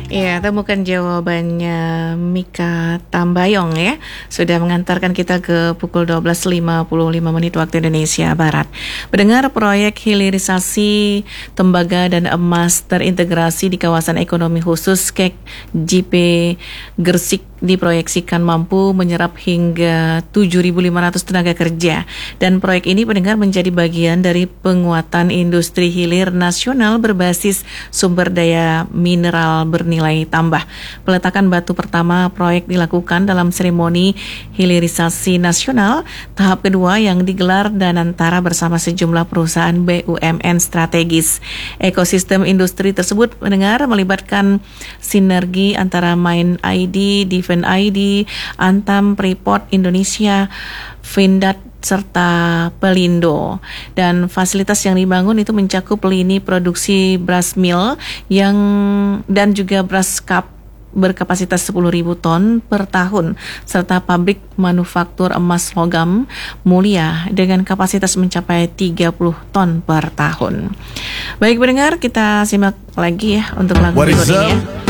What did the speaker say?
Ya, temukan jawabannya Mika Tambayong ya. Sudah mengantarkan kita ke pukul 12.55 waktu Indonesia Barat. Mendengar proyek hilirisasi tembaga dan emas terintegrasi di kawasan ekonomi khusus KEK JP Gresik diproyeksikan mampu menyerap hingga 7.500 tenaga kerja. Dan proyek ini pendengar menjadi bagian dari penguatan industri hilir nasional berbasis sumber daya mineral bernilai tambah. Peletakan batu pertama proyek dilakukan dalam seremoni hilirisasi nasional tahap kedua yang digelar Danantara bersama sejumlah perusahaan BUMN strategis. Ekosistem industri tersebut mendengar melibatkan sinergi antara Mind ID, Defend ID, Antam, Freeport Indonesia, Vindat serta Pelindo. Dan fasilitas yang dibangun itu mencakup lini produksi beras mill dan juga beras cup berkapasitas 10.000 ton per tahun serta pabrik manufaktur emas logam mulia dengan kapasitas mencapai 30 ton per tahun. Baik pendengar, kita simak lagi ya untuk lagu berikut ini ya.